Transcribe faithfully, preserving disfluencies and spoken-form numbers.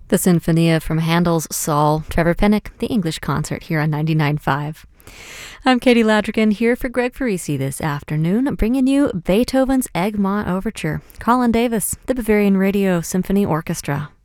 The Sinfonia from Handel's Saul, Trevor Pennock, the English concert here on ninety-nine point five. I'm Katie Ladrigan here for Greg Farisi this afternoon, bringing you Beethoven's Egmont Overture. Colin Davis, the Bavarian Radio Symphony Orchestra.